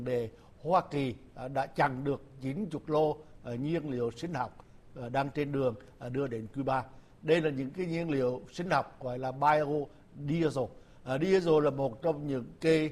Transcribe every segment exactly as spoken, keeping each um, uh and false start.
đề Hoa Kỳ đã chặn được chín mươi lô nhiên liệu sinh học đang trên đường đưa đến Cuba. Đây là những cái nhiên liệu sinh học gọi là biodiesel. Diesel là một trong những cái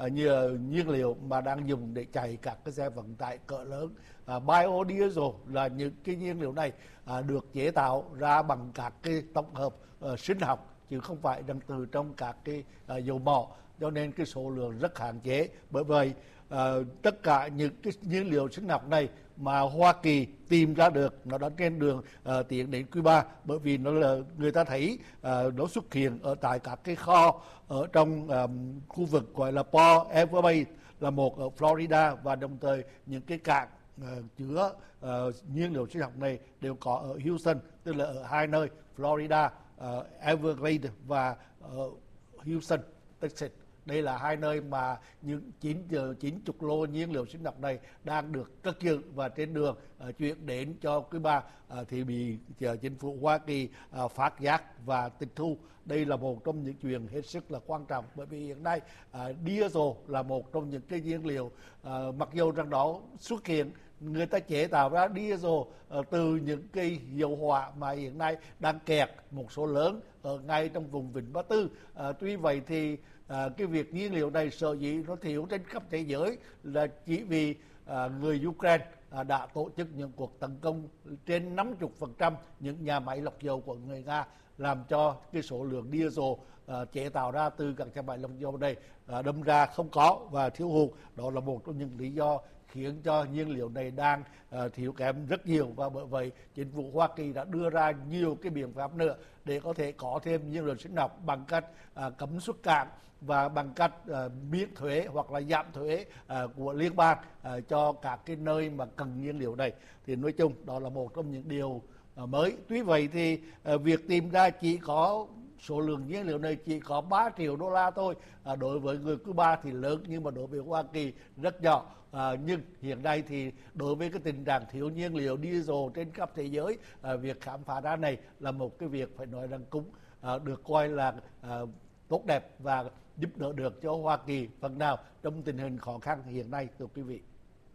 nhiên liệu mà đang dùng để chạy các cái xe vận tải cỡ lớn. Biodiesel là những cái nhiên liệu này được chế tạo ra bằng các cái tổng hợp sinh học chứ không phải đang từ trong các cái dầu mỏ, cho nên cái số lượng rất hạn chế. Bởi vậy à, tất cả những cái nhiên liệu sinh học này mà Hoa Kỳ tìm ra được nó đã trên đường à, tiến đến Cuba, bởi vì nó là người ta thấy à, nó xuất hiện ở tại các cái kho ở trong à, khu vực gọi là Port Everglades là một ở Florida, và đồng thời những cái cảng à, chứa à, nhiên liệu sinh học này đều có ở Houston, tức là ở hai nơi Florida, à, Everglades và ở Houston, Texas. Đây là hai nơi mà những chín mươi lô nhiên liệu sinh học này đang được cất giữ và trên đường uh, chuyển đến cho Cuba uh, thì bị uh, chính phủ Hoa Kỳ uh, phát giác và tịch thu. Đây là một trong những chuyện hết sức là quan trọng, bởi vì hiện nay uh, diesel là một trong những cái nhiên liệu uh, mặc dù rằng đó xuất hiện, người ta chế tạo ra diesel uh, từ những cái dầu hỏa mà hiện nay đang kẹt một số lớn ở ngay trong vùng Vịnh Ba Tư. Uh, tuy vậy thì À, cái việc nhiên liệu này sở dĩ nó thiếu trên khắp thế giới là chỉ vì à, người Ukraine à, đã tổ chức những cuộc tấn công trên năm mươi phần trăm những nhà máy lọc dầu của người Nga, làm cho cái số lượng diesel à, chế tạo ra từ các nhà máy lọc dầu này à, đâm ra không có và thiếu hụt. Đó là một trong những lý do khiến cho nhiên liệu này đang uh, thiếu kém rất nhiều, và bởi vậy chính phủ Hoa Kỳ đã đưa ra nhiều cái biện pháp nữa để có thể có thêm nhiên liệu sinh học bằng cách uh, cấm xuất cảng và bằng cách uh, miễn thuế hoặc là giảm thuế uh, của liên bang uh, cho các cái nơi mà cần nhiên liệu này. Thì nói chung đó là một trong những điều uh, mới. Tuy vậy thì uh, việc tìm ra chỉ có số lượng nhiên liệu này chỉ có ba triệu đô la thôi. À, đối với người Cuba thì lớn, nhưng mà đối với Hoa Kỳ rất nhỏ. À, nhưng hiện nay thì đối với cái tình trạng thiếu nhiên liệu diesel trên khắp thế giới, à, việc khám phá ra này là một cái việc phải nói rằng cũng à, được coi là à, tốt đẹp và giúp đỡ được cho Hoa Kỳ phần nào trong tình hình khó khăn hiện nay, thưa quý vị.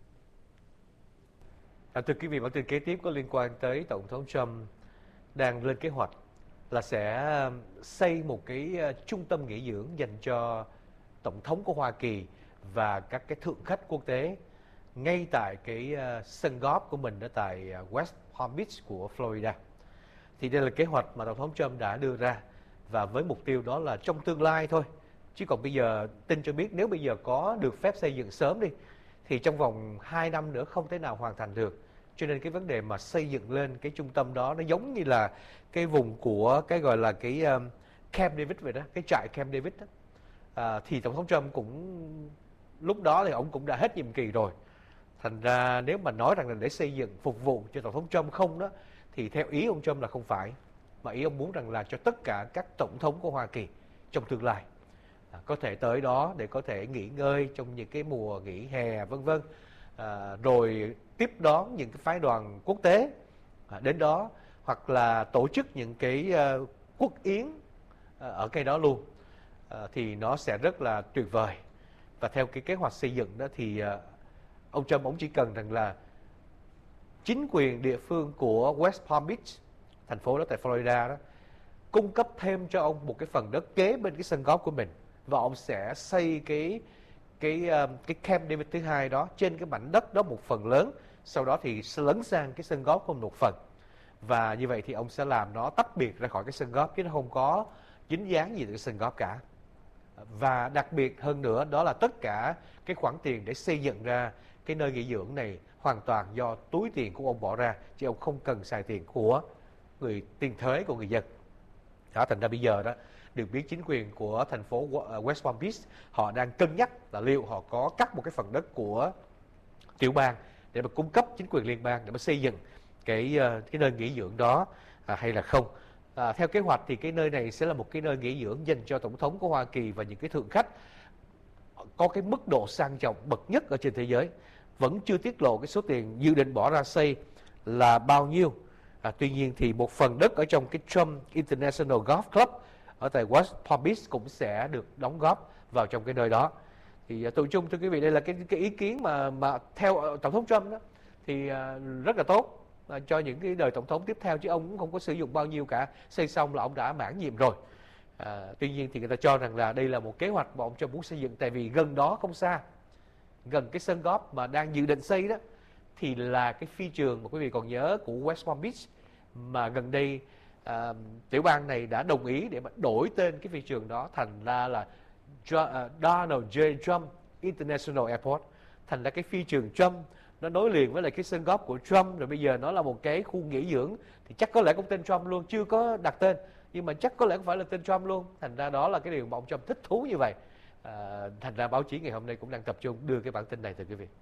À, thưa quý vị, bản tin kế tiếp có liên quan tới Tổng thống Trump đang lên kế hoạch là sẽ xây một cái trung tâm nghỉ dưỡng dành cho Tổng thống của Hoa Kỳ và các cái thượng khách quốc tế ngay tại cái sân golf của mình ở tại West Palm Beach của Florida. Thì đây là kế hoạch mà Tổng thống Trump đã đưa ra, và với mục tiêu đó là trong tương lai thôi. Chứ còn bây giờ tin cho biết nếu bây giờ có được phép xây dựng sớm đi thì trong vòng hai năm nữa không thể nào hoàn thành được. Cho nên cái vấn đề mà xây dựng lên cái trung tâm đó nó giống như là cái vùng của cái gọi là cái um, Camp David vậy đó, cái trại Camp David đó. À, thì Tổng thống Trump cũng lúc đó thì ông cũng đã hết nhiệm kỳ rồi. Thành ra nếu mà nói rằng là để xây dựng phục vụ cho Tổng thống Trump không đó, thì theo ý ông Trump là không phải. Mà ý ông muốn rằng là cho tất cả các tổng thống của Hoa Kỳ trong tương lai à, có thể tới đó để có thể nghỉ ngơi trong những cái mùa nghỉ hè vân vân. À, rồi tiếp đón những cái phái đoàn quốc tế à, đến đó, hoặc là tổ chức những cái uh, quốc yến uh, ở cái đó luôn, uh, thì nó sẽ rất là tuyệt vời. Và theo cái kế hoạch xây dựng đó thì uh, ông Trump ông chỉ cần rằng là chính quyền địa phương của West Palm Beach, thành phố đó tại Florida đó, cung cấp thêm cho ông một cái phần đất kế bên cái sân golf của mình, và ông sẽ xây cái cái cái Camp David thứ hai đó trên cái mảnh đất đó một phần lớn, sau đó thì sẽ lấn sang cái sân golf của một phần, và như vậy thì ông sẽ làm nó tách biệt ra khỏi cái sân golf chứ nó không có dính dáng gì tới cái sân golf cả. Và đặc biệt hơn nữa đó là tất cả cái khoản tiền để xây dựng ra cái nơi nghỉ dưỡng này hoàn toàn do túi tiền của ông bỏ ra, chứ ông không cần xài tiền của người tiền thuế của người dân. Đó, thành ra bây giờ đó được biết chính quyền của thành phố West Palm Beach họ đang cân nhắc là liệu họ có cắt một cái phần đất của tiểu bang để mà cung cấp chính quyền liên bang để mà xây dựng cái cái nơi nghỉ dưỡng đó à, hay là không. À, theo kế hoạch thì cái nơi này sẽ là một cái nơi nghỉ dưỡng dành cho tổng thống của Hoa Kỳ và những cái thượng khách có cái mức độ sang trọng bậc nhất ở trên thế giới. Vẫn chưa tiết lộ cái số tiền dự định bỏ ra xây là bao nhiêu. À, tuy nhiên thì một phần đất ở trong cái Trump International Golf Club ở tại West Palm Beach cũng sẽ được đóng góp vào trong cái nơi đó. Thì uh, tụi chung thưa quý vị, đây là cái cái ý kiến mà mà theo uh, tổng thống Trump đó thì uh, rất là tốt uh, cho những cái đời tổng thống tiếp theo, chứ ông cũng không có sử dụng bao nhiêu cả, xây xong là ông đã mãn nhiệm rồi. À, tuy nhiên thì người ta cho rằng là đây là một kế hoạch mà ông Trump muốn xây dựng, tại vì gần đó không xa, gần cái sân golf mà đang dự định xây đó thì là cái phi trường mà quý vị còn nhớ của West Palm Beach, mà gần đây à, tiểu bang này đã đồng ý để mà đổi tên cái phi trường đó thành ra là Donald J. Trump International Airport, thành ra cái phi trường Trump nó nối liền với lại cái sân golf của Trump, rồi bây giờ nó là một cái khu nghỉ dưỡng, thì chắc có lẽ cũng tên Trump luôn, chưa có đặt tên nhưng mà chắc có lẽ cũng phải là tên Trump luôn. Thành ra đó là cái điều mà ông Trump thích thú như vậy. À, thành ra báo chí ngày hôm nay cũng đang tập trung đưa cái bản tin này từ quý vị.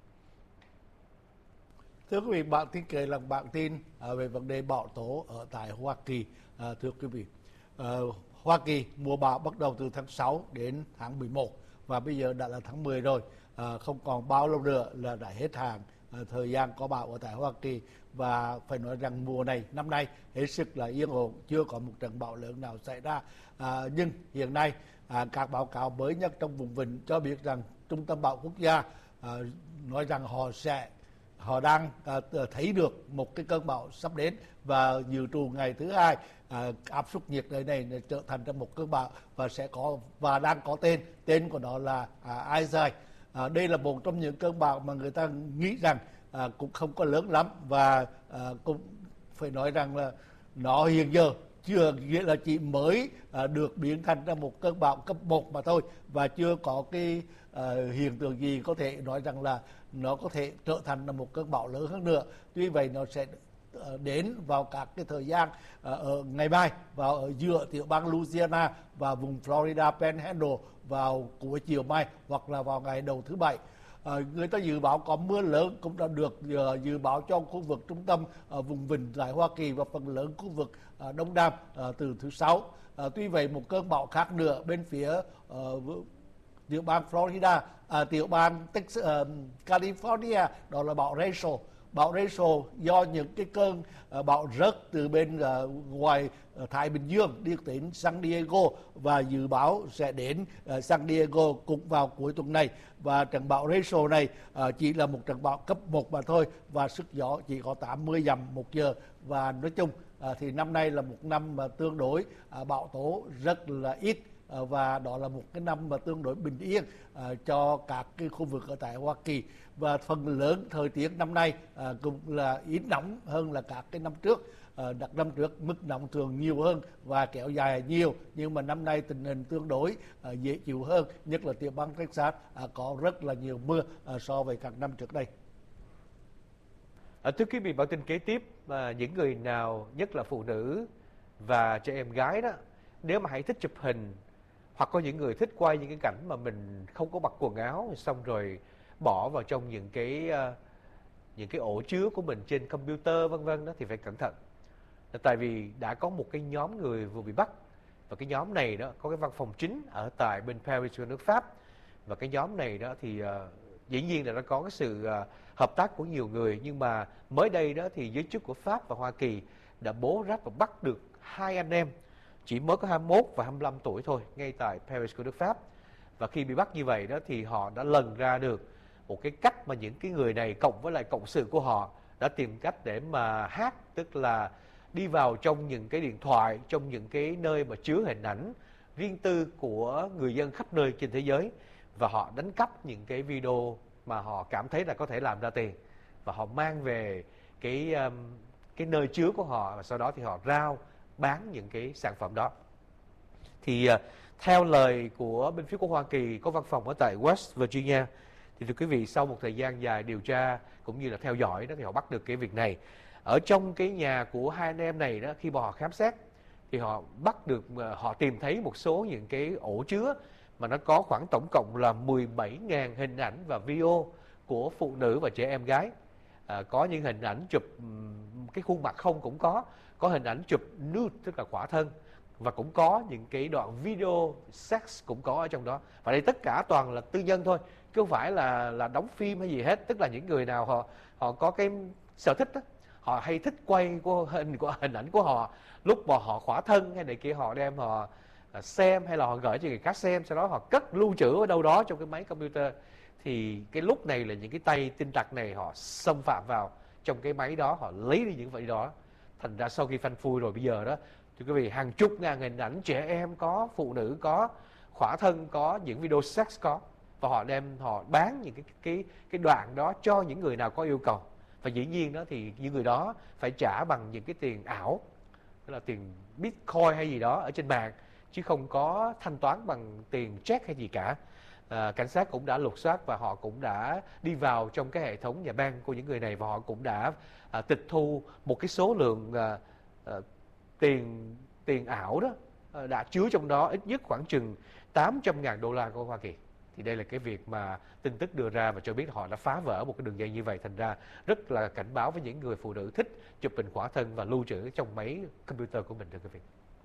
Thưa quý vị, bản tin kể là bản tin à, về vấn đề bão tố ở tại Hoa Kỳ. À, thưa quý vị, à, Hoa Kỳ mùa bão bắt đầu từ tháng sáu đến tháng mười một và bây giờ đã là tháng mười rồi. À, không còn bao lâu nữa là đã hết hạn à, thời gian có bão ở tại Hoa Kỳ, và phải nói rằng mùa này năm nay hết sức là yên ổn, chưa có một trận bão lớn nào xảy ra. À, nhưng hiện nay à, các báo cáo mới nhất trong vùng vịnh cho biết rằng Trung tâm Bão Quốc gia à, nói rằng họ sẽ họ đang à, thấy được một cái cơn bão sắp đến, và dự trù ngày thứ hai à, áp suất nhiệt đới này trở thành ra một cơn bão và sẽ có và đang có tên tên của nó là à, Isaiah. À, đây là một trong những cơn bão mà người ta nghĩ rằng à, cũng không có lớn lắm, và à, cũng phải nói rằng là nó hiện giờ chưa, nghĩa là chỉ mới à, được biến thành ra một cơn bão cấp một mà thôi, và chưa có cái à, hiện tượng gì có thể nói rằng là nó có thể trở thành là một cơn bão lớn hơn nữa. Tuy vậy nó sẽ đến vào các cái thời gian ở ngày mai, vào ở giữa tiểu bang Louisiana và vùng Florida Panhandle vào cuối chiều mai hoặc là vào ngày đầu thứ bảy. À, người ta dự báo có mưa lớn cũng đã được uh, dự báo cho khu vực trung tâm uh, vùng vịnh tại Hoa Kỳ và phần lớn khu vực uh, Đông Nam uh, từ thứ sáu. Uh, tuy vậy một cơn bão khác nữa bên phía uh, tiểu bang Florida, uh, tiểu bang Texas, uh, California, đó là bão Rachel. Bão Rachel do những cái cơn uh, bão rớt từ bên uh, ngoài uh, Thái Bình Dương đi đến San Diego, và dự báo sẽ đến uh, San Diego cũng vào cuối tuần này. Và trận bão Rachel này uh, chỉ là một trận bão cấp một mà thôi, và sức gió chỉ có tám mươi dặm một giờ. Và nói chung uh, thì năm nay là một năm mà tương đối uh, bão tố rất là ít, uh, và đó là một cái năm mà tương đối bình yên uh, cho các cái khu vực ở tại Hoa Kỳ. Và phần lớn thời tiết năm nay à, cũng là ít nóng hơn là các cái năm trước. À, đặc năm trước mức nóng thường nhiều hơn và kéo dài nhiều, nhưng mà năm nay tình hình tương đối à, dễ chịu hơn, nhất là tiểu bang Texas à, có rất là nhiều mưa à, so với các năm trước đây. À, thưa quý vị, bản tin kế tiếp, à, những người nào nhất là phụ nữ và trẻ em gái đó, nếu mà hãy thích chụp hình, hoặc có những người thích quay những cái cảnh mà mình không có mặc quần áo xong rồi bỏ vào trong những cái uh, những cái ổ chứa của mình trên computer vân vân đó, thì phải cẩn thận. Tại vì đã có một cái nhóm người vừa bị bắt, và cái nhóm này đó có cái văn phòng chính ở tại bên Paris của nước Pháp, và cái nhóm này đó thì uh, dĩ nhiên là nó có cái sự uh, hợp tác của nhiều người, nhưng mà mới đây đó thì giới chức của Pháp và Hoa Kỳ đã bố ráp và bắt được hai anh em chỉ mới có hai mươi mốt và hai mươi lăm tuổi thôi ngay tại Paris của nước Pháp. Và khi bị bắt như vậy đó thì họ đã lần ra được một cái cách mà những cái người này cộng với lại cộng sự của họ đã tìm cách để mà hack, tức là đi vào trong những cái điện thoại, trong những cái nơi mà chứa hình ảnh riêng tư của người dân khắp nơi trên thế giới, và họ đánh cắp những cái video mà họ cảm thấy là có thể làm ra tiền, và họ mang về cái um, cái nơi chứa của họ, và sau đó thì họ rao bán những cái sản phẩm đó. Thì uh, theo lời của bên phía của Hoa Kỳ có văn phòng ở tại West Virginia, thì thưa quý vị, sau một thời gian dài điều tra cũng như là theo dõi đó, thì họ bắt được cái việc này. Ở trong cái nhà của hai anh em này đó, khi mà họ khám xét thì họ bắt được, họ tìm thấy một số những cái ổ chứa mà nó có khoảng tổng cộng là mười bảy nghìn hình ảnh và video của phụ nữ và trẻ em gái. À, có những hình ảnh chụp cái khuôn mặt không cũng có, có hình ảnh chụp nude tức là khỏa thân, và cũng có những cái đoạn video sex cũng có ở trong đó. Và đây tất cả toàn là tư nhân thôi, chứ không phải là là đóng phim hay gì hết. Tức là những người nào họ họ có cái sở thích đó, họ hay thích quay của hình của hình ảnh của họ lúc mà họ khỏa thân hay này kia, họ đem họ à, xem, hay là họ gửi cho người khác xem, sau đó họ cất lưu trữ ở đâu đó trong cái máy computer. Thì cái lúc này là những cái tay tin tặc này họ xâm phạm vào trong cái máy đó, họ lấy đi những vậy đó. Thành ra sau khi phanh phui rồi bây giờ đó, thưa quý vị, hàng chục ngàn hình ảnh trẻ em có, phụ nữ có, khỏa thân có, những video sex có, và họ đem họ bán những cái cái cái đoạn đó cho những người nào có yêu cầu. Và dĩ nhiên đó thì những người đó phải trả bằng những cái tiền ảo, tức là tiền Bitcoin hay gì đó ở trên mạng, chứ không có thanh toán bằng tiền check hay gì cả. À, cảnh sát cũng đã lục soát và họ cũng đã đi vào trong cái hệ thống nhà băng của những người này, và họ cũng đã à, tịch thu một cái số lượng à, à, tiền tiền ảo đó à, đã chứa trong đó ít nhất khoảng chừng tám trăm ngàn đô la của Hoa Kỳ. Thì đây là cái việc mà tin tức đưa ra và cho biết họ đã phá vỡ một cái đường dây như vậy. Thành ra rất là cảnh báo với những người phụ nữ thích chụp hình khỏa thân và lưu trữ trong máy computer của mình, thưa quý vị.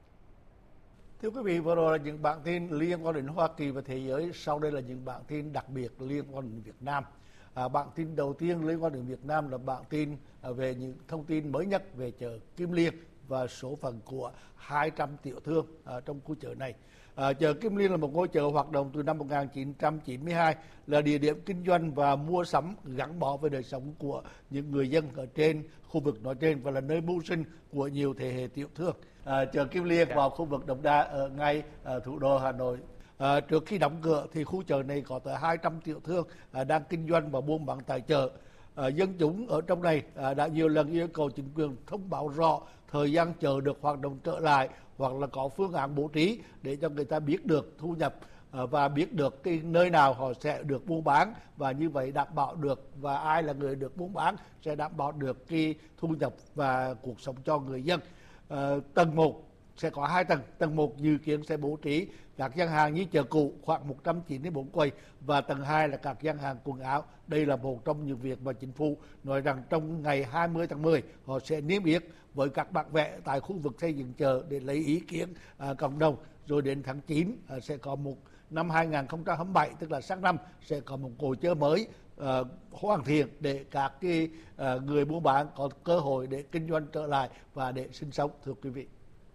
Thưa quý vị, vừa rồi là những bản tin liên quan đến Hoa Kỳ và thế giới. Sau đây là những bản tin đặc biệt liên quan đến Việt Nam. À, bản tin đầu tiên liên quan đến Việt Nam là bản tin à, về những thông tin mới nhất về chợ Kim Liên và số phận của hai trăm tiểu thương à, trong khu chợ này. À, chợ Kim Liên là một ngôi chợ hoạt động từ năm một nghìn chín trăm chín mươi hai, là địa điểm kinh doanh và mua sắm gắn bó với đời sống của những người dân ở trên khu vực nói trên, và là nơi mưu sinh của nhiều thế hệ tiểu thương. À, chợ Kim Liên vào khu vực Đống Đa ở ngay à, thủ đô Hà Nội. À, trước khi đóng cửa thì khu chợ này có tới hai trăm tiểu thương à, đang kinh doanh và buôn bán tại chợ. À, dân chúng ở trong này à, đã nhiều lần yêu cầu chính quyền thông báo rõ thời gian chợ được hoạt động trở lại, hoặc là có phương án bố trí để cho người ta biết được thu nhập à, và biết được cái nơi nào họ sẽ được buôn bán, và như vậy đảm bảo được, và ai là người được buôn bán sẽ đảm bảo được cái thu nhập và cuộc sống cho người dân. À, tầng một sẽ có hai tầng. Tầng một dự kiến sẽ bố trí các gian hàng như chợ cũ khoảng một trăm chín mươi tư quầy, và tầng hai là các gian hàng quần áo. Đây là một trong những việc mà chính phủ nói rằng trong ngày hai mươi tháng mười họ sẽ niêm yết với các bản vẽ tại khu vực xây dựng chợ để lấy ý kiến à, cộng đồng. Rồi đến tháng chín à, sẽ có một năm hai nghìn không trăm hai mươi bảy, tức là sang năm sẽ có một hội chợ mới à, hoàn thiện để các cái à, người buôn bán có cơ hội để kinh doanh trở lại và để sinh sống, thưa quý vị.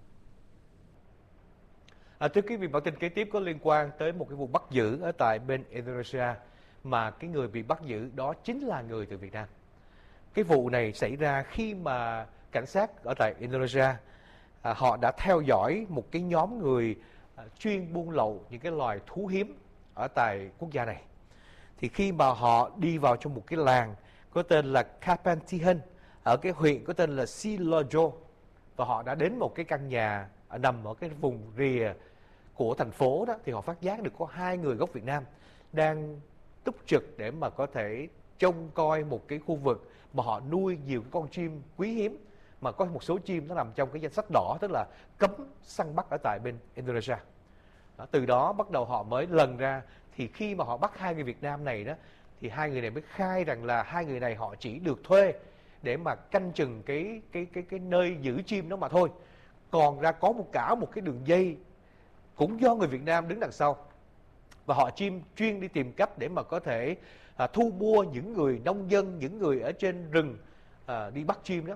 À, thưa quý vị, bản tin kế tiếp có liên quan tới một cái vụ bắt giữ ở tại bên Indonesia, mà cái người bị bắt giữ đó chính là người từ Việt Nam. Cái vụ này xảy ra khi mà cảnh sát ở tại Indonesia à, họ đã theo dõi một cái nhóm người à, chuyên buôn lậu những cái loài thú hiếm ở tại quốc gia này. Thì khi mà họ đi vào trong một cái làng có tên là Kapantihan ở cái huyện có tên là Silojo, và họ đã đến một cái căn nhà nằm ở cái vùng rìa của thành phố đó, thì họ phát giác được có hai người gốc Việt Nam đang túc trực để mà có thể trông coi một cái khu vực mà họ nuôi nhiều cái con chim quý hiếm, mà có một số chim nó nằm trong cái danh sách đỏ, tức là cấm săn bắt ở tại bên Indonesia. Đó, từ đó bắt đầu họ mới lần ra, thì khi mà họ bắt hai người Việt Nam này đó, thì hai người này mới khai rằng là hai người này họ chỉ được thuê để mà canh chừng cái cái cái cái nơi giữ chim đó mà thôi. Còn ra có một cả một cái đường dây cũng do người Việt Nam đứng đằng sau, và họ chim chuyên đi tìm cách để mà có thể à, thu mua những người nông dân, những người ở trên rừng à, đi bắt chim đó.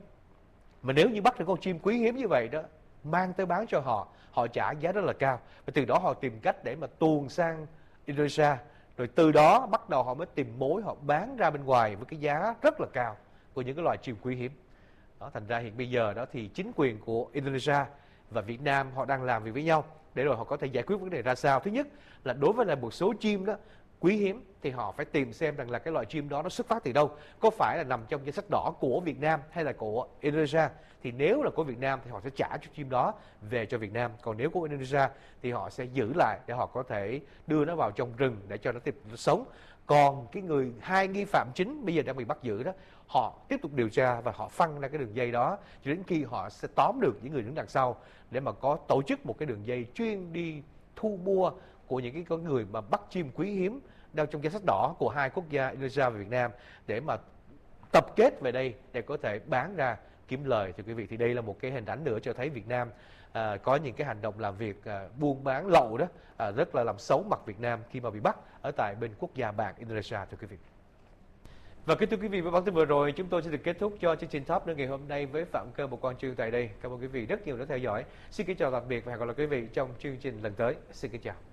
Mà nếu như bắt được con chim quý hiếm như vậy đó, mang tới bán cho họ, họ trả giá rất là cao, và từ đó họ tìm cách để mà tuồn sang Indonesia, rồi từ đó bắt đầu họ mới tìm mối, họ bán ra bên ngoài với cái giá rất là cao của những cái loài chim quý hiếm. Đó, thành ra hiện bây giờ đó thì chính quyền của Indonesia và Việt Nam họ đang làm việc với nhau để rồi họ có thể giải quyết vấn đề ra sao. Thứ nhất là đối với là một số chim đó quý hiếm thì họ phải tìm xem rằng là cái loại chim đó nó xuất phát từ đâu, có phải là nằm trong danh sách đỏ của Việt Nam hay là của Indonesia. Thì nếu là của Việt Nam thì họ sẽ trả cho chim đó về cho Việt Nam, còn nếu của Indonesia thì họ sẽ giữ lại để họ có thể đưa nó vào trong rừng để cho nó tiếp tục sống. Còn cái người hai nghi phạm chính bây giờ đang bị bắt giữ đó, họ tiếp tục điều tra và họ phân ra cái đường dây đó cho đến khi họ sẽ tóm được những người đứng đằng sau, để mà có tổ chức một cái đường dây chuyên đi thu mua của những cái con người mà bắt chim quý hiếm đang trong danh sách đỏ của hai quốc gia Indonesia và Việt Nam, để mà tập kết về đây để có thể bán ra kiếm lời. Thì quý vị, thì đây là một cái hình ảnh nữa cho thấy Việt Nam à, có những cái hành động làm việc à, buôn bán lậu đó à, rất là làm xấu mặt Việt Nam khi mà bị bắt ở tại bên quốc gia bạn Indonesia, thưa quý vị. Và kính thưa quý vị, với bản tin vừa rồi chúng tôi sẽ được kết thúc cho chương trình Top Nâng ngày hôm nay với Phạm Cơ, một quan chương tại đây. Cảm ơn quý vị rất nhiều đã theo dõi. Xin kính chào tạm biệt và hẹn gặp lại quý vị trong chương trình lần tới. Xin kính chào.